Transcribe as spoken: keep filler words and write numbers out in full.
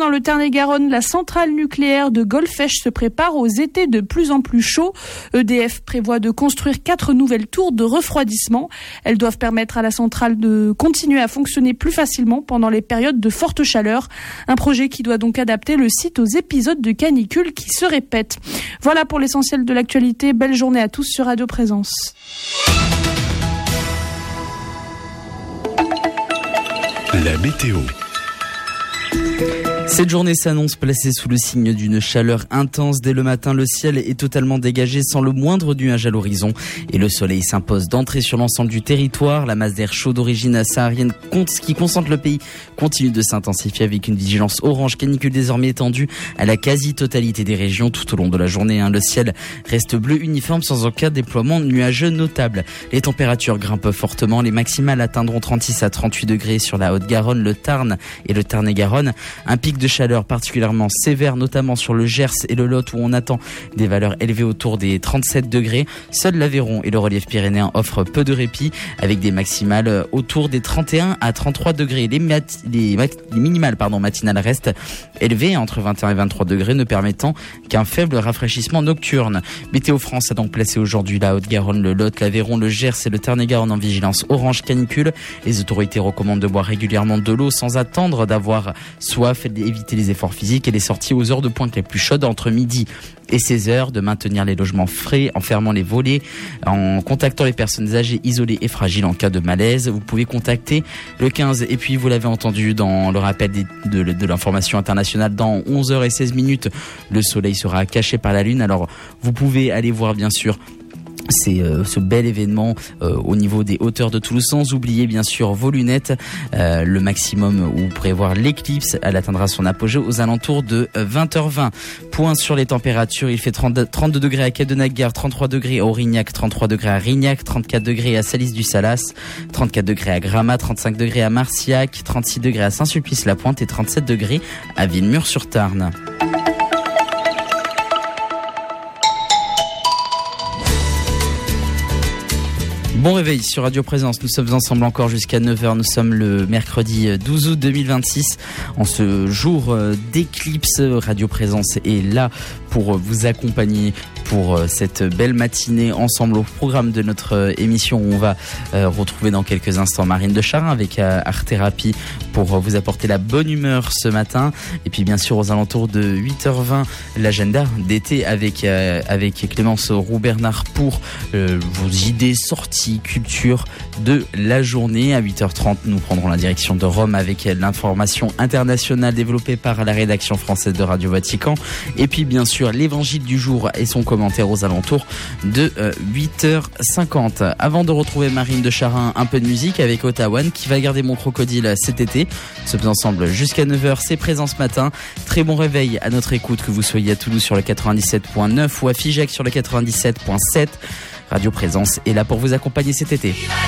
dans le Tarn-et-Garonne, la centrale nucléaire de Golfech se prépare aux étés de plus en plus chauds. E D F prévoit de construire quatre nouvelles tours de refroidissement. Elles doivent permettre à la centrale de continuer à fonctionner plus facilement pendant les périodes de forte chaleur. Un projet qui doit donc adapter le site aux épisodes de canicule qui se répètent. Voilà pour l'essentiel de l'actualité. Belle journée à tous sur Radio Présence. La météo. Cette journée s'annonce placée sous le signe d'une chaleur intense. Dès le matin, le ciel est totalement dégagé sans le moindre nuage à l'horizon et le soleil s'impose d'entrée sur l'ensemble du territoire. La masse d'air chaud d'origine saharienne qui concentre le pays continue de s'intensifier avec une vigilance orange canicule désormais étendue à la quasi-totalité des régions tout au long de la journée. Le ciel reste bleu uniforme sans aucun déploiement nuageux notable. Les températures grimpent fortement. Les maximales atteindront trente-six à trente-huit degrés sur la Haute-Garonne, le Tarn et le Tarn-et-Garonne. Un pic de chaleur particulièrement sévère, notamment sur le Gers et le Lot où on attend des valeurs élevées autour des trente-sept degrés. Seul l'Aveyron et le relief pyrénéen offrent peu de répit avec des maximales autour des trente et un à trente-trois degrés. Les, mat- les, mat- les minimales pardon, matinales restent élevées entre vingt et un et vingt-trois degrés, ne permettant qu'un faible rafraîchissement nocturne. Météo France a donc placé aujourd'hui la Haute-Garonne, le Lot, l'Aveyron, le Gers et le Tarn-et-Garonne en vigilance orange canicule. Les autorités recommandent de boire régulièrement de l'eau sans attendre d'avoir soif, éviter les efforts physiques et les sorties aux heures de pointe les plus chaudes entre midi et seize heures, de maintenir les logements frais en fermant les volets, en contactant les personnes âgées, isolées et fragiles en cas de malaise. Vous pouvez contacter le quinze. Et puis, vous l'avez entendu dans le rappel de, de, de l'information internationale, dans onze heures seize minutes, le soleil sera caché par la lune. Alors, vous pouvez aller voir, bien sûr, c'est euh, ce bel événement euh, au niveau des hauteurs de Toulouse, sans oublier bien sûr vos lunettes. Euh, le maximum où vous pourrez voir l'éclipse, elle atteindra son apogée aux alentours de vingt heures vingt. Point sur les températures, il fait trente, trente-deux degrés à Quai-de-Naguère, trente-trois degrés à Aurignac, trente-trois degrés à Rignac, trente-quatre degrés à Salis-du-Salas, trente-quatre degrés à Gramat, trente-cinq degrés à Marciac, trente-six degrés à Saint-Sulpice-la-Pointe et trente-sept degrés à Villemur-sur-Tarn. Bon réveil sur Radio Présence, nous sommes ensemble encore jusqu'à neuf heures, nous sommes le mercredi douze août deux mille vingt-six, en ce jour d'éclipse. Radio Présence est là pour vous accompagner pour cette belle matinée ensemble. Au programme de notre émission, on va retrouver dans quelques instants Marine de Charin avec Art Thérapie pour vous apporter la bonne humeur ce matin. Et puis bien sûr aux alentours de huit heures vingt, l'agenda d'été avec, avec Clémence Roux-Bernard pour euh, vos idées sorties culture de la journée. À huit heures trente, nous prendrons la direction de Rome avec l'information internationale développée par la rédaction française de Radio Vatican. Et puis bien sûr l'évangile du jour et son commentaire aux alentours de euh, huit heures cinquante. Avant de retrouver Marine de Charin, un peu de musique avec Ottawa qui va garder mon crocodile cet été. Nous sommes ensemble jusqu'à neuf heures, c'est présent ce matin. Très bon réveil à notre écoute, que vous soyez à Toulouse sur le quatre-vingt-dix-sept point neuf ou à Figeac sur le quatre-vingt-dix-sept point sept. Radio Présence est là pour vous accompagner cet été.